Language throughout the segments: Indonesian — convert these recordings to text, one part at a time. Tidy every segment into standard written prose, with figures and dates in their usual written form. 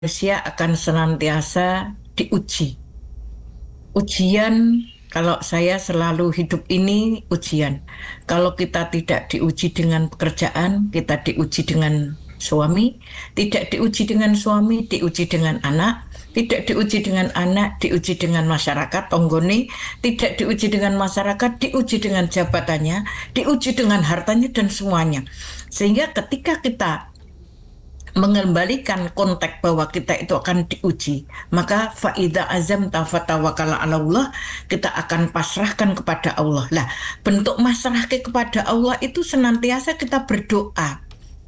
manusia akan senantiasa diuji. Ujian, kalau saya selalu hidup ini ujian. Kalau kita tidak diuji dengan pekerjaan, kita diuji dengan suami, tidak diuji dengan suami, diuji dengan anak, tidak diuji dengan anak, diuji dengan masyarakat, tonggone, tidak diuji dengan masyarakat, diuji dengan jabatannya, diuji dengan hartanya dan semuanya. Sehingga ketika kita mengembalikan konteks bahwa kita itu akan diuji, maka faida azamta fatawakala ala Allah, kita akan pasrahkan kepada Allah. Lah, bentuk masrah kepada Allah itu senantiasa kita berdoa.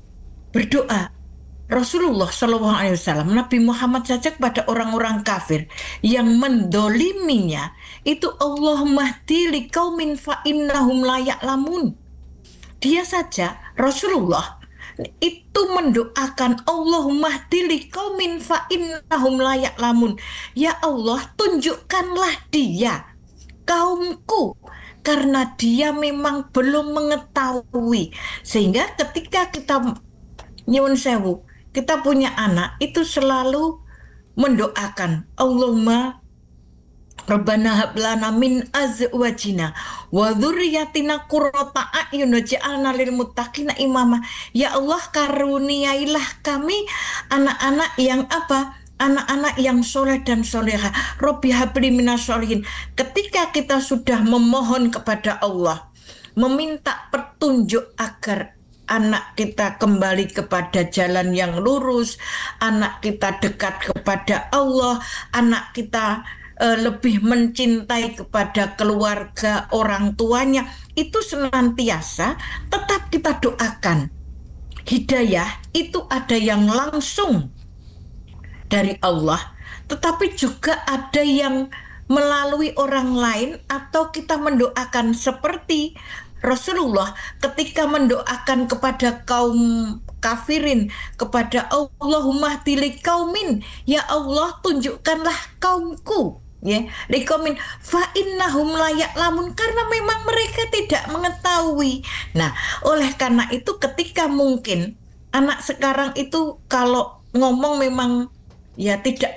Rasulullah SAW, Nabi Muhammad saja kepada orang-orang kafir yang mendoliminya itu Allahumma hdi liqaumin fa innahum la ya'lamun. Dia saja Rasulullah itu mendoakan Allahumma hdi liqaumin fa innahum la ya'lamun. Ya Allah, tunjukkanlah dia, kaumku, karena dia memang belum mengetahui. Sehingga ketika kita nyuwun sewu, kita punya anak itu selalu mendoakan Allahumma Rabbana hab lana min azwajina wa dzurriyyatina qurrata a'yun waj'alna lil muttaqina imama. Ya Allah, karuniailah kami anak-anak yang apa? Anak-anak yang soleh dan soleha. Robbi habli minas solihin. Ketika kita sudah memohon kepada Allah, meminta petunjuk agar anak kita kembali kepada jalan yang lurus, anak kita dekat kepada Allah, anak kita lebih mencintai kepada keluarga orang tuanya, itu senantiasa tetap kita doakan. Hidayah itu ada yang langsung dari Allah, tetapi juga ada yang melalui orang lain, atau kita mendoakan seperti Rasulullah ketika mendoakan kepada kaum kafirin, kepada Allahumma hdi liqaumin, ya Allah tunjukkanlah kaumku, ya, liqaumin fa innahum la ya'lamun, karena memang mereka tidak mengetahui. Nah, oleh karena itu ketika mungkin anak sekarang itu kalau ngomong memang ya tidak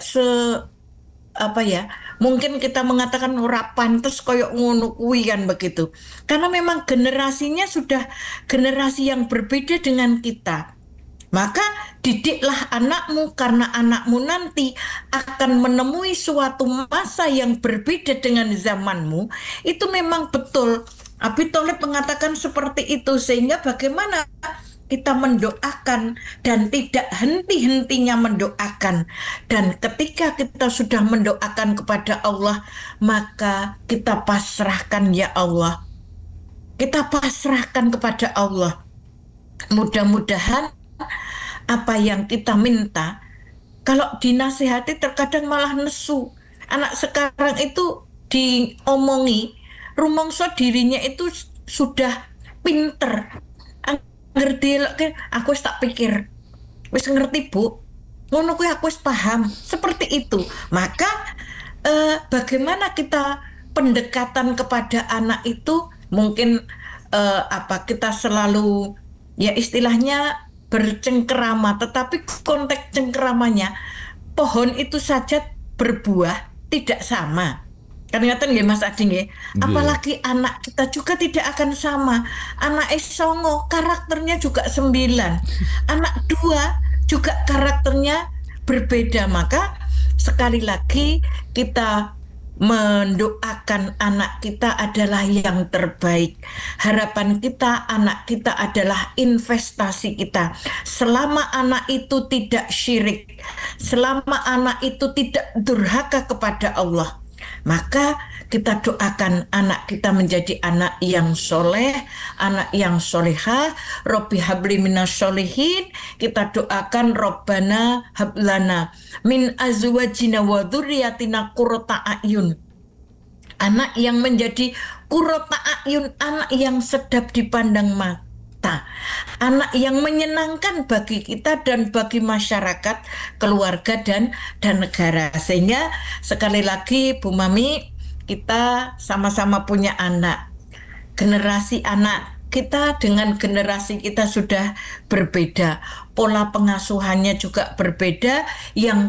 mungkin kita mengatakan ora pantes koyok ngono kuwi kan begitu. Karena memang generasinya sudah generasi yang berbeda dengan kita. Maka didiklah anakmu, karena anakmu nanti akan menemui suatu masa yang berbeda dengan zamanmu. Itu memang betul. Abi Thalib mengatakan seperti itu, sehingga bagaimana kita mendoakan dan tidak henti-hentinya mendoakan. Dan ketika kita sudah mendoakan kepada Allah, maka kita pasrahkan, ya Allah. Kita pasrahkan kepada Allah. Mudah-mudahan apa yang kita minta, kalau dinasihati terkadang malah nesu. Anak sekarang itu diomongi, rumongso dirinya itu sudah pinter. Ngerti, aku tak pikir, wis ngerti bu, ngono kuwi aku wis paham, seperti itu. Maka bagaimana kita pendekatan kepada anak itu mungkin kita selalu ya istilahnya bercengkerama, tetapi konteks cengkeramanya pohon itu saja berbuah tidak sama. Ternyata nggih Mas Adi nggih. Apalagi anak kita juga tidak akan sama. Anak songo karakternya juga 9. Anak 2 juga karakternya berbeda. Maka sekali lagi kita mendoakan anak kita adalah yang terbaik. Harapan kita anak kita adalah investasi kita. Selama anak itu tidak syirik, selama anak itu tidak durhaka kepada Allah, maka kita doakan anak kita menjadi anak yang soleh, anak yang solehah. Robbi habli minas solihin. Kita doakan Robbana hablana min azwajina wa dzurriyyatina qurrata a'yun. Anak yang menjadi qurrata a'yun, anak yang sedap dipandang mata, anak yang menyenangkan bagi kita dan bagi masyarakat, keluarga dan negara. Sehingga sekali lagi Bu Mami, kita sama-sama punya anak. Generasi anak kita dengan generasi kita sudah berbeda. Pola pengasuhannya juga berbeda. Yang